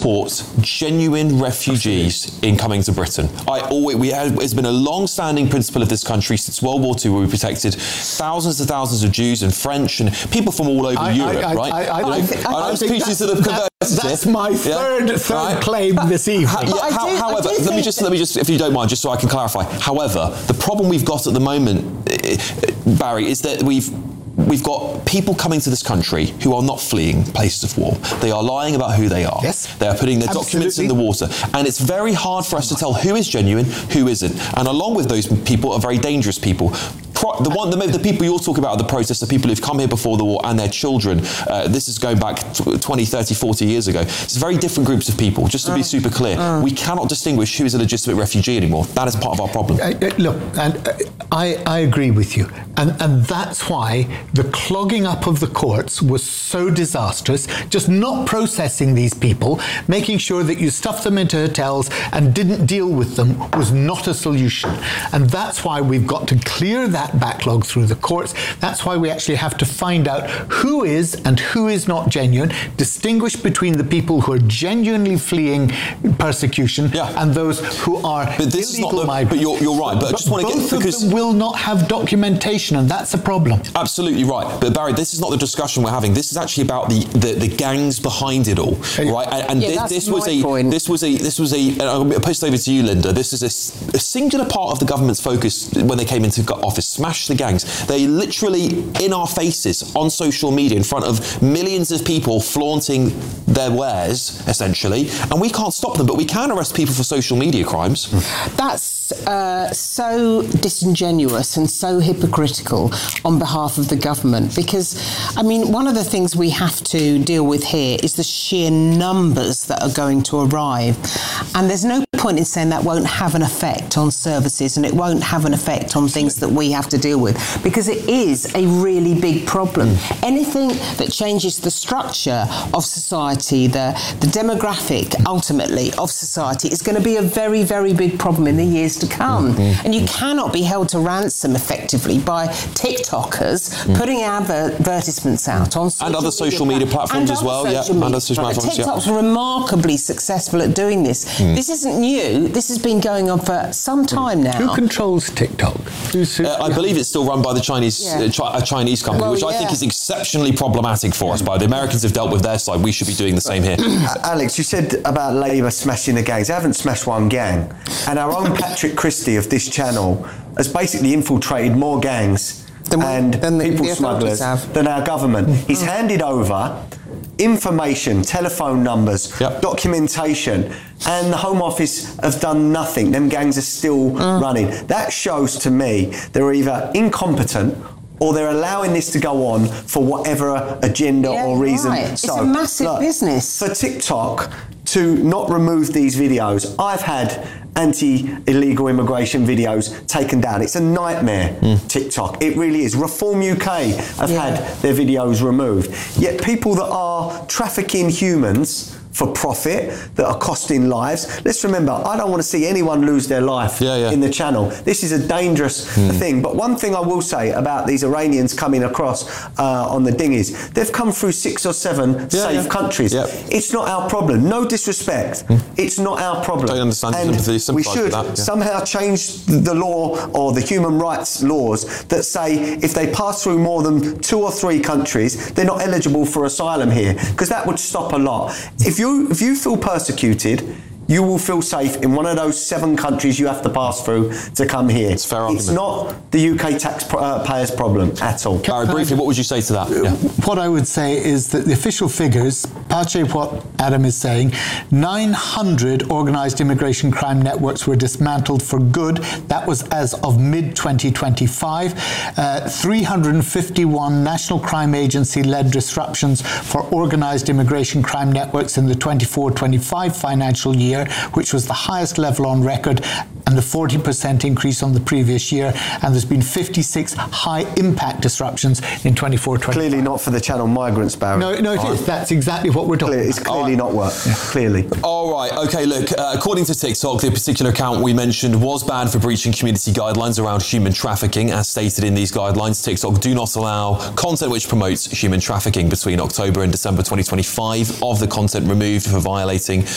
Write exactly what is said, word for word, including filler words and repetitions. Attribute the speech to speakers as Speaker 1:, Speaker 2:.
Speaker 1: support genuine refugees in coming to Britain. I always, we have, it's been a long-standing principle of this country since World War Two, where we protected thousands and thousands of Jews and French and people from all over
Speaker 2: I,
Speaker 1: Europe,
Speaker 2: I, I,
Speaker 1: right?
Speaker 2: I, I,
Speaker 1: you know,
Speaker 2: I, think, I,
Speaker 1: I,
Speaker 2: I think
Speaker 1: that's,
Speaker 2: that, that, that's my third,
Speaker 1: yeah?
Speaker 2: third
Speaker 1: right?
Speaker 2: claim this evening.
Speaker 1: Ha, yeah, how,
Speaker 3: do,
Speaker 1: however, let me just, let me just, if you don't mind, just so I can clarify. However, the problem we've got at the moment, Barry, is that we've We've got people coming to this country who are not fleeing places of war. They are lying about who they are.
Speaker 2: Yes.
Speaker 1: They are putting their
Speaker 2: Absolutely.
Speaker 1: documents in the water. And it's very hard for us to tell who is genuine, who isn't. And along with those people are very dangerous people. The one, the, the people you're talking about are the protests, the people who've come here before the war and their children. Uh, this is going back twenty, thirty, forty years ago. It's very different groups of people, just to
Speaker 2: uh,
Speaker 1: be super clear. Uh, we cannot distinguish who is a legitimate refugee anymore. That is part of our problem.
Speaker 2: Uh, uh, look, and uh, I, I agree with you. And, and that's why the clogging up of the courts was so disastrous, just not processing these people, making sure that you stuffed them into hotels and didn't deal with them was not a solution. And that's why we've got to clear that backlog through the courts. That's why we actually have to find out who is and who is not genuine, distinguish between the people who are genuinely fleeing persecution
Speaker 1: yeah.
Speaker 2: and those who are
Speaker 1: but this
Speaker 2: illegal
Speaker 1: is not the,
Speaker 2: migrants.
Speaker 1: But you're, you're right. But, but I just want to
Speaker 2: both
Speaker 1: get because
Speaker 2: of them will not have documentation, and that's a problem.
Speaker 1: Absolutely right. But Barry, this is not the discussion we're having. This is actually about the, the, the gangs behind it all, right? And, and
Speaker 3: yeah,
Speaker 1: this,
Speaker 3: that's
Speaker 1: this
Speaker 3: my
Speaker 1: was a
Speaker 3: point.
Speaker 1: this was a this was a. And I'll post over to you, Linda. This is a, a singular part of the government's focus when they came into office. Smash the gangs. They literally in our faces on social media, in front of millions of people flaunting their wares, essentially, and we can't stop them, but we can arrest people for social media crimes.
Speaker 3: That's uh, so disingenuous and so hypocritical on behalf of the government, because, I mean, one of the things we have to deal with here is the sheer numbers that are going to arrive, and there's no point in saying that won't have an effect on services and it won't have an effect on things that we have to deal with, because it is a really big problem. Mm. Anything that changes the structure of society, the, the demographic, ultimately, of society is going to be a very, very big problem in the years to come. Mm-hmm. And you cannot be held to ransom effectively by TikTokers mm. putting adver- advertisements out on social
Speaker 1: and other social media, media platforms as well. Yeah, and other social platforms.
Speaker 3: TikTok's
Speaker 1: yeah.
Speaker 3: remarkably successful at doing this. Mm. This isn't new. This has been going on for some time now.
Speaker 2: Who controls TikTok? Who's, who,
Speaker 1: uh, I believe it's still run by the Chinese
Speaker 3: yeah.
Speaker 1: uh, chi- a Chinese company, well, which yeah. I think is exceptionally problematic for us. By the Americans have dealt with their side. We should be doing the same here.
Speaker 4: Alex, you said about Labour smashing the gangs. They haven't smashed one gang, and our own Patrick Christie of this channel has basically infiltrated more gangs
Speaker 3: than we,
Speaker 4: and
Speaker 3: than the,
Speaker 4: people
Speaker 3: the
Speaker 4: smugglers
Speaker 3: have.
Speaker 4: than our government. Mm. He's handed over information, telephone numbers, yep. documentation, and the Home Office have done nothing. Them gangs are still mm. running. That shows to me they're either incompetent or they're allowing this to go on for whatever agenda
Speaker 3: yeah,
Speaker 4: or reason.
Speaker 3: Right.
Speaker 4: So,
Speaker 3: it's a massive
Speaker 4: look,
Speaker 3: business.
Speaker 4: For TikTok to not remove these videos, I've had anti-illegal immigration videos taken down. It's a nightmare, mm. TikTok. It really is. Reform U K have yeah. had their videos removed. Yet people that are trafficking humans for profit, that are costing lives. Let's remember, I don't want to see anyone lose their life yeah, yeah. in the channel. This is a dangerous mm. thing. But one thing I will say about these Iranians coming across uh, on the dinghies, they've come through six or seven yeah, safe yeah. countries. Yep. It's not our problem. No disrespect. Mm. It's not our problem.
Speaker 1: I understand
Speaker 4: and
Speaker 1: sympathy,
Speaker 4: we should
Speaker 1: that, yeah.
Speaker 4: somehow change the law or the human rights laws that say if they pass through more than two or three countries, they're not eligible for asylum here, because that would stop a lot. If you If you feel persecuted, you will feel safe in one of those seven countries you have to pass through to come here.
Speaker 1: It's fair argument.
Speaker 4: It's not the U K taxpayers' problem at all.
Speaker 1: Barry, briefly, what would you say to that? Yeah.
Speaker 2: What I would say is that the official figures, patchy what Adam is saying, nine hundred organised immigration crime networks were dismantled for good. That was as of mid twenty twenty-five. Uh, three hundred fifty-one National Crime Agency-led disruptions for organised immigration crime networks in the twenty-four twenty-five financial year, which was the highest level on record, and a forty percent increase on the previous year. And there's been fifty-six high-impact disruptions in twenty-four twenty-five.
Speaker 4: Clearly not for the channel migrants, Barry.
Speaker 2: No, no, it
Speaker 4: All
Speaker 2: is.
Speaker 4: right.
Speaker 2: That's exactly what we're talking
Speaker 4: Clear,
Speaker 2: about.
Speaker 4: It's clearly right. not work. Yeah. Clearly.
Speaker 1: All right. Okay, look, uh, according to TikTok, the particular account we mentioned was banned for breaching community guidelines around human trafficking. As stated in these guidelines, TikTok do not allow content which promotes human trafficking. Between October and December twenty twenty-five, of the content removed for violating